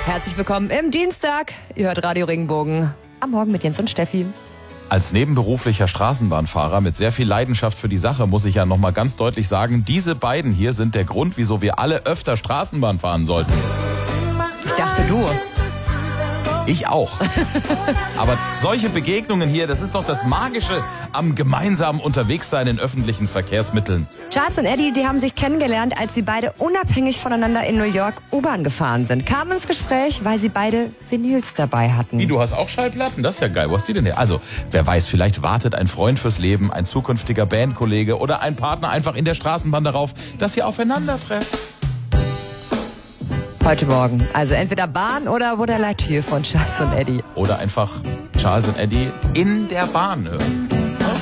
Herzlich willkommen im Dienstag. Ihr hört Radio Regenbogen. Am Morgen mit Jens und Steffi. Als nebenberuflicher Straßenbahnfahrer mit sehr viel Leidenschaft für die Sache muss ich ja nochmal ganz deutlich sagen, diese beiden hier sind der Grund, wieso wir alle öfter Straßenbahn fahren sollten. Ich dachte du. Ich auch. Aber solche Begegnungen hier, das ist doch das Magische am gemeinsamen Unterwegssein in öffentlichen Verkehrsmitteln. Charles und Eddie, die haben sich kennengelernt, als sie beide unabhängig voneinander in New York U-Bahn gefahren sind. Kamen ins Gespräch, weil sie beide Vinyls dabei hatten. Wie, du hast auch Schallplatten? Das ist ja geil. Wo hast du die denn her? Also, wer weiß, vielleicht wartet ein Freund fürs Leben, ein zukünftiger Bandkollege oder ein Partner einfach in der Straßenbahn darauf, dass ihr aufeinander trefft. Heute Morgen. Also entweder Bahn oder Wo der Leithieu von Charles und Eddie. Oder einfach Charles und Eddie in der Bahn hören.